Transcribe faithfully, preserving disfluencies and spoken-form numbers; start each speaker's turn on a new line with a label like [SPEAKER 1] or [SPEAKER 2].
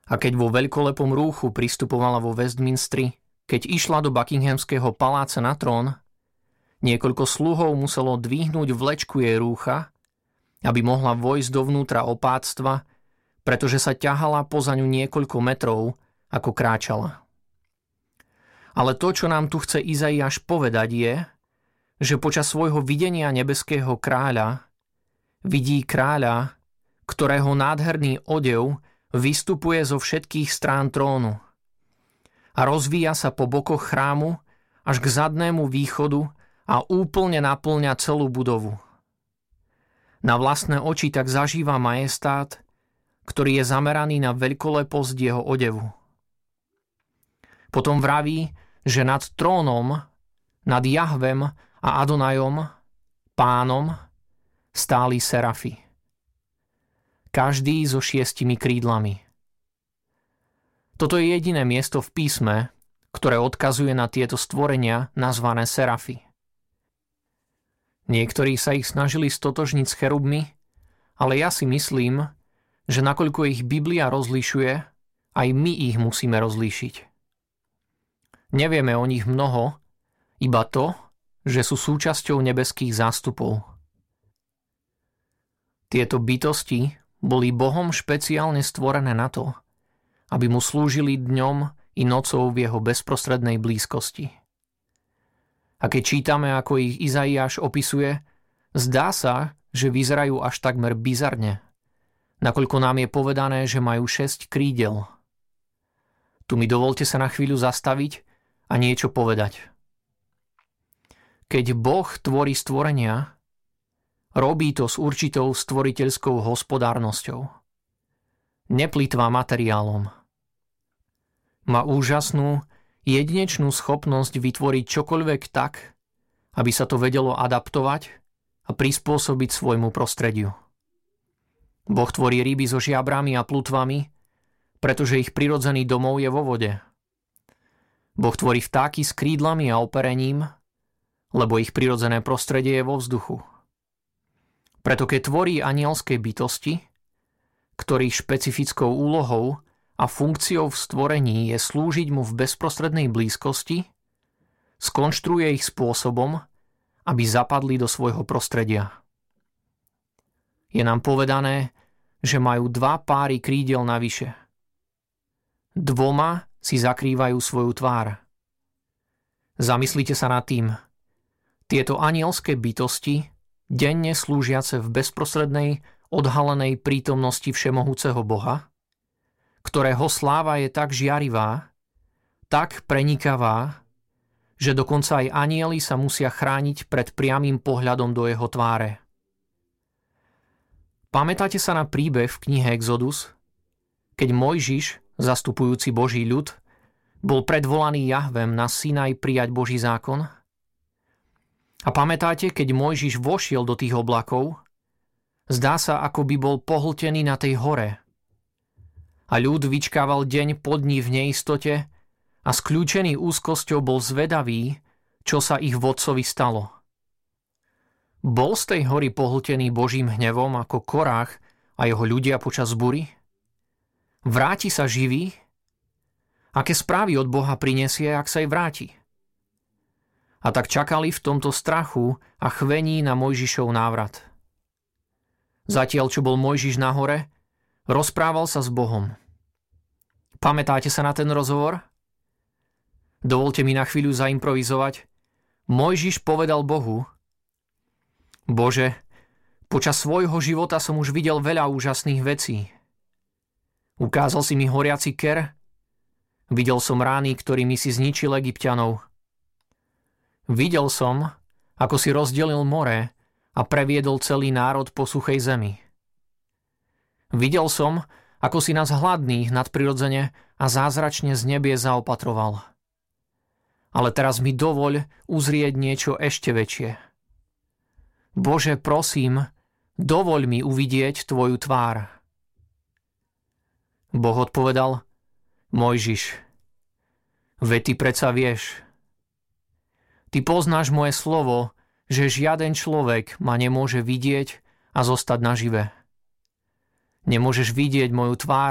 [SPEAKER 1] A keď vo veľkolepom rúchu pristupovala vo Westminstri, keď išla do Buckinghamského paláca na trón, niekoľko sluhov muselo dvihnúť vlečku jej rúcha, aby mohla vojsť dovnútra opáctva, pretože sa ťahala poza ňu niekoľko metrov, ako kráčala. Ale to, čo nám tu chce Izaiáš povedať, je, že počas svojho videnia nebeského kráľa vidí kráľa, ktorého nádherný odev vystupuje zo všetkých strán trónu a rozvíja sa po bokoch chrámu až k zadnému východu a úplne naplňa celú budovu. Na vlastné oči tak zažíva majestát, ktorý je zameraný na veľkoleposť jeho odevu. Potom vraví, že nad trónom, nad Jahvem a Adonajom, pánom, stáli serafy. Každý so šiestimi krídlami. Toto je jediné miesto v písme, ktoré odkazuje na tieto stvorenia nazvané serafy. Niektorí sa ich snažili stotožniť s cherubmi, ale ja si myslím, že nakoľko ich Biblia rozlišuje, aj my ich musíme rozlíšiť. Nevieme o nich mnoho, iba to, že sú súčasťou nebeských zástupov. Tieto bytosti boli Bohom špeciálne stvorené na to, aby mu slúžili dňom i nocou v jeho bezprostrednej blízkosti. A keď čítame, ako ich Izaiáš opisuje, zdá sa, že vyzerajú až takmer bizarne, nakoľko nám je povedané, že majú šesť krídel. Tu mi dovolte sa na chvíľu zastaviť a niečo povedať. Keď Boh tvorí stvorenia, robí to s určitou stvoriteľskou hospodárnosťou. Neplýtvá materiálom. Má úžasnú, jedinečnú schopnosť vytvoriť čokoľvek tak, aby sa to vedelo adaptovať a prispôsobiť svojmu prostrediu. Boh tvorí ryby so žiabrami a plutvami, pretože ich prirodzený domov je vo vode. Boh tvorí vtáky s krídlami a operením, lebo ich prirodzené prostredie je vo vzduchu. Preto keď tvorí anielské bytosti, ktorých špecifickou úlohou a funkciou v stvorení je slúžiť mu v bezprostrednej blízkosti, skonštruuje ich spôsobom, aby zapadli do svojho prostredia. Je nám povedané, že majú dva páry krídel navyše. Dvoma si zakrývajú svoju tvár. Zamyslite sa nad tým. Tieto anielské bytosti, denne slúžiace v bezprostrednej, odhalenej prítomnosti všemohúceho Boha, ktorého sláva je tak žiarivá, tak prenikavá, že dokonca aj anjeli sa musia chrániť pred priamym pohľadom do jeho tváre. Pamätáte sa na príbeh v knihe Exodus, keď Mojžiš, zastupujúci Boží ľud, bol predvolaný Jahvem na Sinaj prijať Boží zákon? A pamätáte, keď Mojžiš vošiel do tých oblakov, zdá sa, ako by bol pohltený na tej hore. A ľud vyčkával deň po dni v neistote a skľúčený úzkosťou bol zvedavý, čo sa ich vodcovi stalo. Bol z tej hory pohltený Božím hnevom ako Korách a jeho ľudia počas bury? Vráti sa živý? Aké správy od Boha prinesie, ak sa jej vráti? A tak čakali v tomto strachu a chvení na Mojžišov návrat. Zatiaľ, čo bol Mojžiš na hore, rozprával sa s Bohom. Pamätáte sa na ten rozhovor? Dovolte mi na chvíľu zaimprovizovať. Mojžiš povedal Bohu: Bože, počas svojho života som už videl veľa úžasných vecí. Ukázal si mi horiaci ker, videl som rány, ktorými si zničil Egypťanov. Videl som, ako si rozdelil more a previedol celý národ po suchej zemi. Videl som, ako si nás hladných nadprirodzene a zázračne z nebie zaopatroval. Ale teraz mi dovoľ uzrieť niečo ešte väčšie. Bože, prosím, dovoľ mi uvidieť tvoju tvár. Boh odpovedal: Mojžiš, veď ty predsa vieš. Ty poznáš moje slovo, že žiaden človek ma nemôže vidieť a zostať nažive. Nemôžeš vidieť moju tvár